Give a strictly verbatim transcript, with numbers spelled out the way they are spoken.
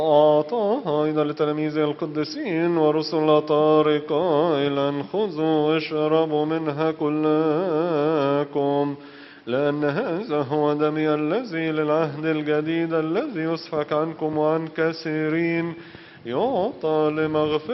أعطاها أيضا لتلاميذه القديسين ورسل طارق قائلا خذوا واشربوا منها كلكم لأن هذا هو دمي الذي للعهد الجديد الذي يسفك عنكم وعن كثيرين يعطى لمغفرة